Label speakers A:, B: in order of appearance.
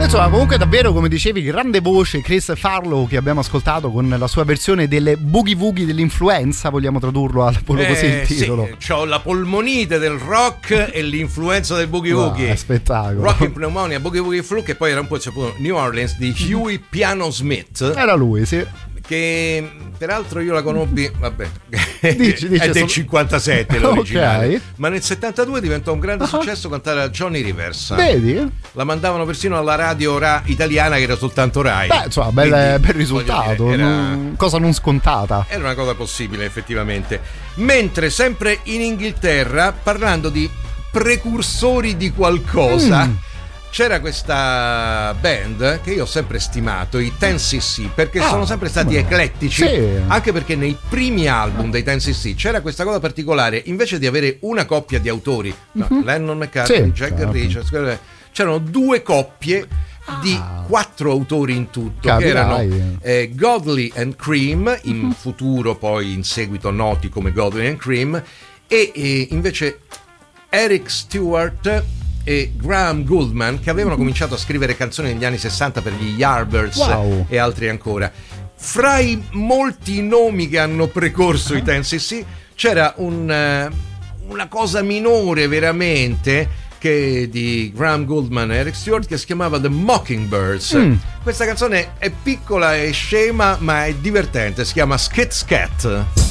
A: Insomma, comunque davvero, come dicevi, grande voce Chris Farlow, che abbiamo ascoltato con la sua versione delle Boogie Woogie dell'influenza, vogliamo tradurlo al volo così il titolo.
B: Sì, c'ho la polmonite del rock e l'influenza del Boogie Woogie.
A: Spettacolo.
B: Rock in pneumonia, Boogie Woogie Flu, che poi era un po' New Orleans di Huey Piano Smith.
A: Era lui, sì.
B: Che peraltro io la conobbi, vabbè,
A: dici,
B: è del 57 l'originale,
A: okay.
B: Ma nel 72 diventò un grande successo cantare a Johnny Rivers.
A: Vedi?
B: La mandavano persino alla radio italiana, che era soltanto Rai.
A: Beh, insomma, bel risultato, dire, cosa non scontata.
B: Era una cosa possibile, effettivamente. Mentre sempre in Inghilterra, parlando di precursori di qualcosa, c'era questa band che io ho sempre stimato, i 10cc, perché sono sempre stati eclettici,
A: sì.
B: Anche perché nei primi album dei 10cc c'era questa cosa particolare: invece di avere una coppia di autori, Lennon McCartney, Jagger Richards, c'erano due coppie di 4 autori in tutto, che erano Godley and Cream, in futuro poi in seguito noti come Godley and Cream, e invece Eric Stewart e Graham Gouldman, che avevano cominciato a scrivere canzoni negli anni 60 per gli Yardbirds e altri ancora. Fra i molti nomi che hanno precorso i 10cc c'era una cosa minore veramente, che di Graham Gouldman e Eric Stewart, che si chiamava The Mockingbirds. Questa canzone è piccola e scema, ma è divertente, si chiama Skit Skat.